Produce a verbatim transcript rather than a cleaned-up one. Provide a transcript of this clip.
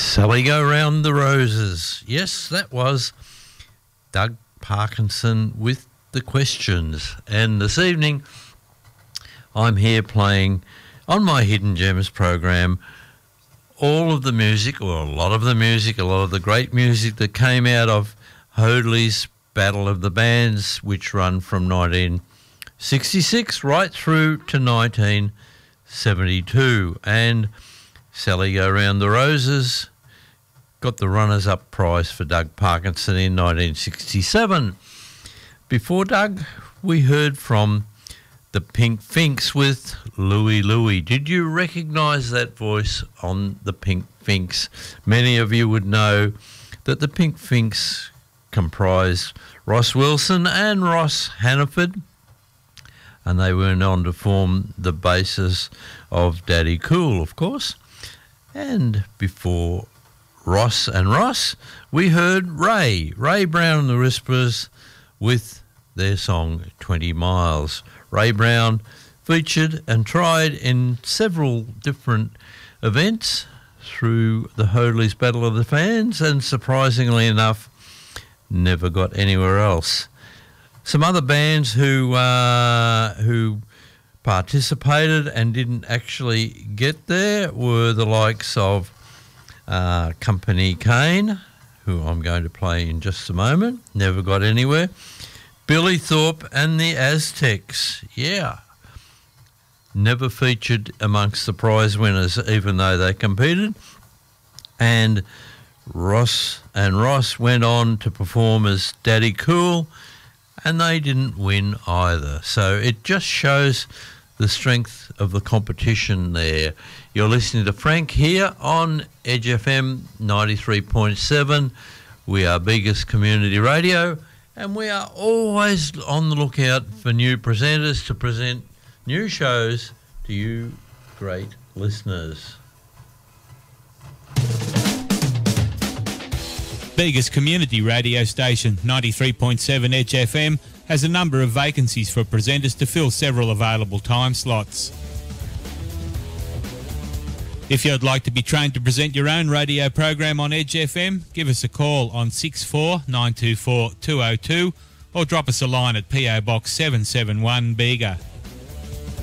Sally Go Round the Roses. Yes, that was Doug Parkinson with the questions. And this evening, I'm here playing on my Hidden Gems program all of the music, or a lot of the music, a lot of the great music that came out of Hoadley's Battle of the Bands, which run from nineteen sixty-six right through to nineteen seventy-two. And Sally Go Round the Roses got the runners-up prize for Doug Parkinson in nineteen sixty-seven. Before Doug, we heard from the Pink Finks with Louie Louie. Did you recognise that voice on the Pink Finks? Many of you would know that the Pink Finks comprised Ross Wilson and Ross Hannaford, and they went on to form the basis of Daddy Cool, of course. And before Ross and Ross, we heard Ray, Ray Brown and the Whisperers with their song twenty miles. Ray Brown featured and tried in several different events through the Hoadley's Battle of the Fans, and surprisingly enough, never got anywhere else. Some other bands who uh, who participated and didn't actually get there were the likes of uh, Company Cane, who I'm going to play in just a moment, never got anywhere. Billy Thorpe and the Aztecs, yeah, never featured amongst the prize winners even though they competed. And Ross and Ross went on to perform as Daddy Cool, and they didn't win either. So it just shows the strength of the competition there. You're listening to Frank here on Edge F M ninety-three point seven. We are biggest community radio, and we are always on the lookout for new presenters to present new shows to you great listeners. Bega's community radio station, ninety-three point seven Edge F M, has a number of vacancies for presenters to fill several available time slots. If you'd like to be trained to present your own radio program on Edge F M, give us a call on six four nine two four two oh two or drop us a line at P O Box seven seven one Bega.